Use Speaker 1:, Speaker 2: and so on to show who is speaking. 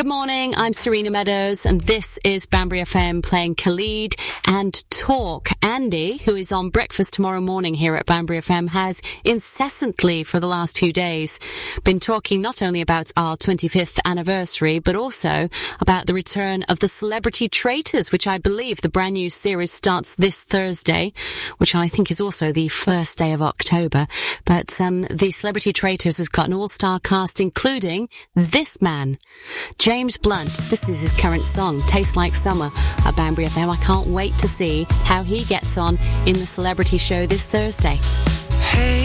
Speaker 1: Good morning, I'm Serena Meadows, and this is Banbury FM playing Khalid and Talk. Andy, who is on breakfast tomorrow morning here at Banbury FM, has incessantly for the last few days been talking not only about our 25th anniversary, but also about the return of the Celebrity Traitors, which I believe the brand new series starts this Thursday, which I think is also the first day of October. But the Celebrity Traitors has got an all-star cast, including this man, James Blunt. This is his current song, Tastes Like Summer, at Banbury FM. I can't wait to see how he gets on in the celebrity show this Thursday.
Speaker 2: Hey.